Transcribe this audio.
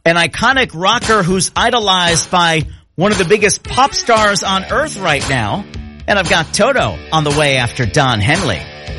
an iconic rocker who's idolized by one of the biggest pop stars on earth right now. And I've got Toto on the way after Don Henley.